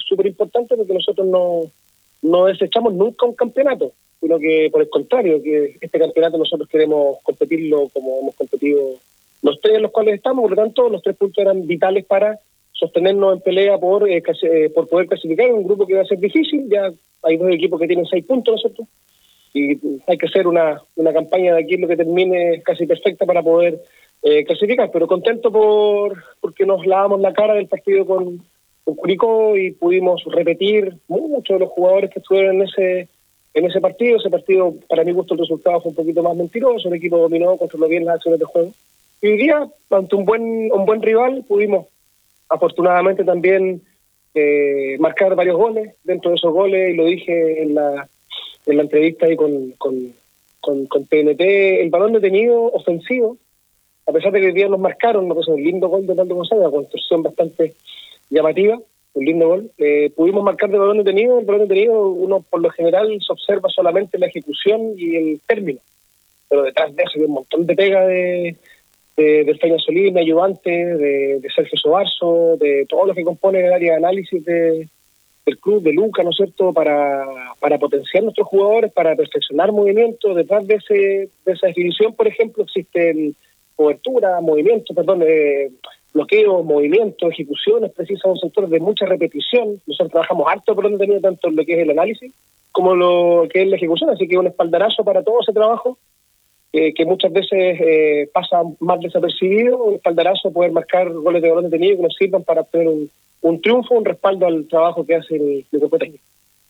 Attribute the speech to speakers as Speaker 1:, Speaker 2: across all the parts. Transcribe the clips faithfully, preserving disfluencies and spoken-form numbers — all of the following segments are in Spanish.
Speaker 1: súper importante porque nosotros no, no desechamos nunca un campeonato, sino que por el contrario, que este campeonato nosotros queremos competirlo como hemos competido los tres en los cuales estamos, por lo tanto los tres puntos eran vitales para sostenernos en pelea por eh, por poder clasificar en un grupo que va a ser difícil. Ya hay dos equipos que tienen seis puntos nosotros, y hay que hacer una, una campaña de aquí lo que termine casi perfecta para poder eh, clasificar, pero contento por porque nos lavamos la cara del partido con, con Curicó y pudimos repetir muchos de los jugadores que estuvieron en ese en ese partido. Ese partido, para mi gusto, el resultado fue un poquito más mentiroso, el equipo dominó, controló bien las acciones de juego, y hoy día, ante un buen un buen rival, pudimos afortunadamente también eh, marcar varios goles. Dentro de esos goles, y lo dije en la en la entrevista ahí con, con, con, con T N T, el balón detenido ofensivo, a pesar de que hoy día nos marcaron, nos puso un lindo gol de Pablo González, una construcción bastante llamativa, un lindo gol, eh, pudimos marcar de balón detenido. El balón detenido, uno por lo general se observa solamente la ejecución y el término, pero detrás de eso hay un montón de pega de, de, de Feña Solís, mi ayudante, de, de Sergio Sobarzo, de todos los que componen el área de análisis de del club, de Luca, ¿no es cierto?, para, para potenciar nuestros jugadores, para perfeccionar movimientos. Detrás de ese de esa definición, por ejemplo, existen cobertura, movimiento, perdón, eh, bloqueo, movimiento, ejecuciones, precisa un sector de mucha repetición. Nosotros trabajamos harto por donde tenía tanto lo que es el análisis como lo que es la ejecución, así que un espaldarazo para todo ese trabajo eh, que muchas veces eh, pasa más desapercibido, un espaldarazo, poder marcar goles de balón detenido que nos sirvan para obtener un un triunfo, un respaldo al trabajo que hace el, el cuerpo técnico.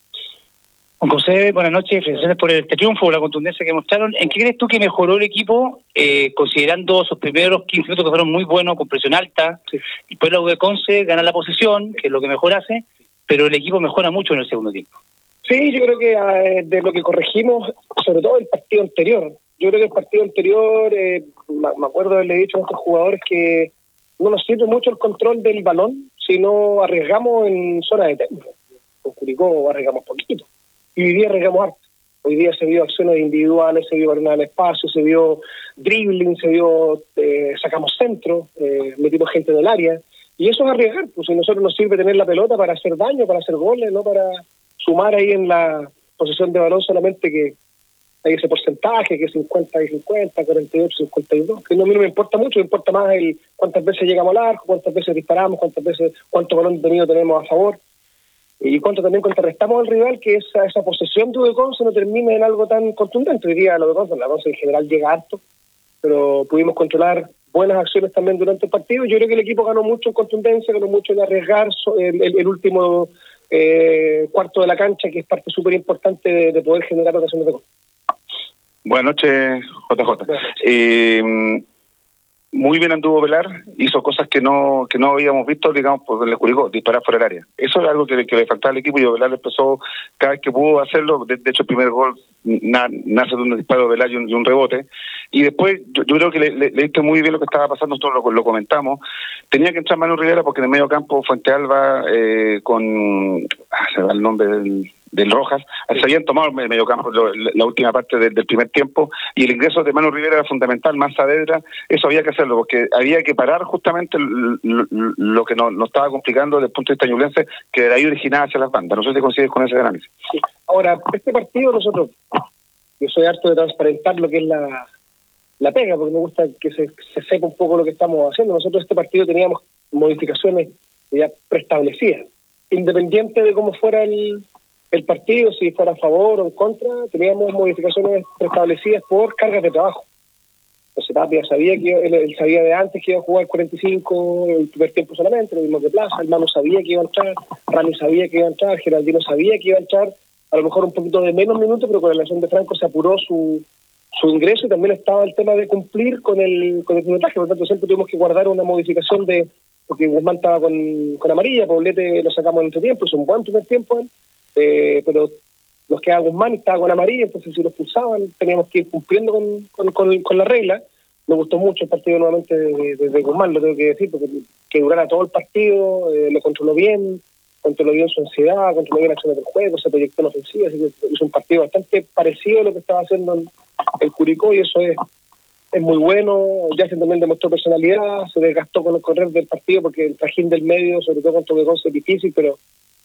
Speaker 2: Juan José, buenas noches, felicitaciones por este triunfo, por la contundencia que mostraron. ¿En qué crees tú que mejoró el equipo, eh, considerando sus primeros quince minutos que fueron muy buenos, con presión alta, sí, y después la U de Conce gana la posesión, que es lo que mejor hace, pero el equipo mejora mucho en el segundo tiempo?
Speaker 1: Sí, yo creo que eh, de lo que corregimos, sobre todo el partido anterior, yo creo que el partido anterior, eh, me acuerdo de haberle dicho a nuestros jugadores que no nos sirve mucho el control del balón si no arriesgamos en zona de tiempo. Con Curicó arriesgamos poquito, y hoy día arriesgamos harto. Hoy día se vio acciones individuales, se vio ganar el espacio, se vio dribbling, se vio eh, sacamos centro, eh, metimos gente en el área, y eso es arriesgar. Pues si a nosotros nos sirve tener la pelota para hacer daño, para hacer goles, no para sumar ahí en la posesión de balón solamente que hay ese porcentaje, que es cincuenta y cincuenta, cuarenta y ocho, cincuenta y dos, que no, a mí no me importa mucho, me importa más el cuántas veces llegamos al arco, cuántas veces disparamos, cuántas veces, cuánto balón detenido tenemos a favor, y cuánto también contrarrestamos al rival, que esa, esa posesión de U de Conce no termine en algo tan contundente. Hoy día lo de Conce, la Conce en general llega harto, pero pudimos controlar buenas acciones también durante el partido. Yo creo que el equipo ganó mucho en contundencia, ganó mucho en arriesgar el, el, el último eh, cuarto de la cancha, que es parte súper importante de, de poder generar ocasiones de gol.
Speaker 3: Buenas noches, J J. Buenas noches. Eh, muy bien anduvo Velar, hizo cosas que no que no habíamos visto, digamos, por el Curicó, disparar fuera del área. Eso es algo que, que le faltaba al equipo, y Velar empezó cada vez que pudo hacerlo. De, de hecho, el primer gol na, nace de un disparo de Velar y un, y un rebote. Y después, yo, yo creo que le, le, leíste muy bien lo que estaba pasando, nosotros lo, lo comentamos. Tenía que entrar Manu Rivera porque en el medio campo, Fuente Alba, eh, con... Ah, se va el nombre del... del Rojas, se habían tomado el medio campo la, la última parte del, del primer tiempo, y el ingreso de Manu Rivera era fundamental, más Saavedra, eso había que hacerlo, porque había que parar justamente lo, lo, lo que nos, nos estaba complicando desde el punto de vista ñublense, que de ahí originaba hacia las bandas. No sé si coincides con ese análisis.
Speaker 1: Sí. Ahora, este partido nosotros, yo soy harto de transparentar lo que es la, la pega, porque me gusta que se, se sepa un poco lo que estamos haciendo. Nosotros este partido teníamos modificaciones ya preestablecidas, independiente de cómo fuera el el partido, si fuera a favor o en contra, teníamos modificaciones preestablecidas por cargas de trabajo. Entonces Tapia sabía que él, él sabía de antes que iba a jugar cuarenta y cinco el primer tiempo solamente, lo mismo que Plaza, el Mano sabía que iba a entrar, Rami sabía que iba a entrar, Geraldino sabía que iba a entrar, a lo mejor un poquito de menos minutos, pero con la lesión de Franco se apuró su su ingreso, y también estaba el tema de cumplir con el con el minutaje. Por lo tanto, siempre tuvimos que guardar una modificación de, porque Guzmán estaba con, con amarilla, Poblete lo sacamos en entretiempo, es un buen primer tiempo, ¿eh? Eh, pero nos quedaba Guzmán y estaba con amarilla, entonces si lo expulsaban teníamos que ir cumpliendo con, con, con, con la regla. Me gustó mucho el partido nuevamente de, de, de Guzmán, lo tengo que decir, porque que durara todo el partido, eh, lo controló bien, controló bien su ansiedad, controló bien la acción del juego, se proyectó en ofensiva, así que hizo un partido bastante parecido a lo que estaba haciendo el, el Curicó, y eso es, es muy bueno. Yacen también demostró personalidad, se desgastó con el correr del partido, porque el trajín del medio, sobre todo contra Conce, es difícil, pero